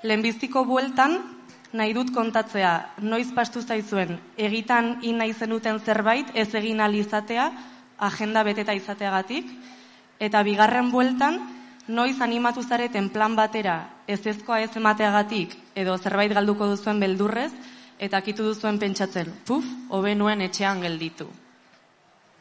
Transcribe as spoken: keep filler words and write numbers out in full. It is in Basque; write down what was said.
Lehenbiziko bueltan, nahi dut kontatzea, noiz pastu zaizuen, egitan in nahi zenuten zerbait, ez egin ahal izatea, agenda beteta izateagatik, eta bigarren bueltan, noiz animatu zareten plan batera, ez ezkoa ez emateagatik, edo zerbait galduko duzuen beldurrez, eta akitu duzuen pentsatzen, puf, hobe nuen etxean gelditu.